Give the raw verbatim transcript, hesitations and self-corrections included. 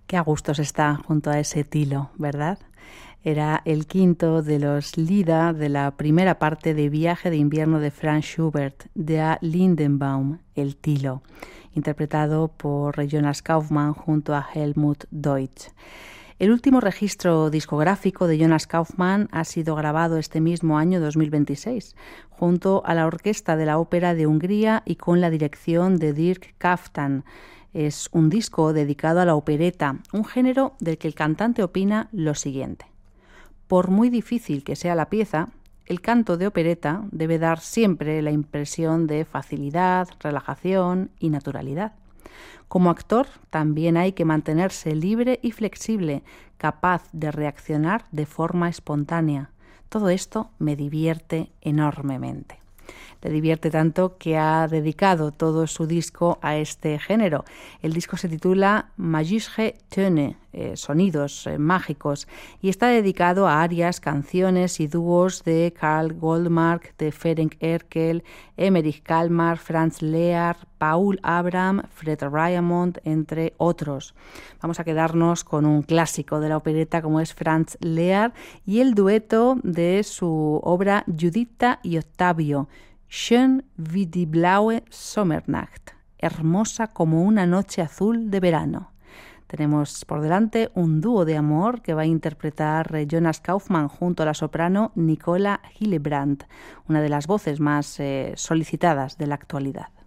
Qué a gusto se está junto a ese tilo, ¿verdad? Era el quinto de los Lieder de la primera parte de Viaje de invierno de Franz Schubert, de Lindenbaum, el tilo, interpretado por Jonas Kaufmann junto a Helmut Deutsch. El último registro discográfico de Jonas Kaufmann ha sido grabado este mismo año dos mil veintiséis, junto a la Orquesta de la Ópera de Hungría y con la dirección de Dirk Kaftan. Es un disco dedicado a la opereta, un género del que el cantante opina lo siguiente. Por muy difícil que sea la pieza, el canto de opereta debe dar siempre la impresión de facilidad, relajación y naturalidad. Como actor, también hay que mantenerse libre y flexible, capaz de reaccionar de forma espontánea. Todo esto me divierte enormemente. Le divierte tanto que ha dedicado todo su disco a este género. El disco se titula Magische Töne, eh, sonidos eh, mágicos, y está dedicado a arias, canciones y dúos de Karl Goldmark, de Ferenc Erkel, Emmerich Kalmar, Franz Lehár, Paul Abraham, Fred Ryamond, entre otros. Vamos a quedarnos con un clásico de la opereta como es Franz Lehár y el dueto de su obra Giuditta y Ottavio, Schön wie die blaue Sommernacht, hermosa como una noche azul de verano. Tenemos por delante un dúo de amor que va a interpretar Jonas Kaufmann junto a la soprano Nicola Hillebrand, una de las voces más eh, solicitadas de la actualidad.